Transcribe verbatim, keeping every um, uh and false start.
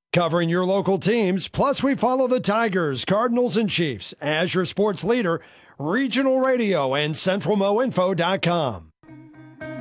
Covering your local teams, plus we follow the Tigers, Cardinals, and Chiefs. As your sports leader, Regional Radio and Central Mo Info dot com.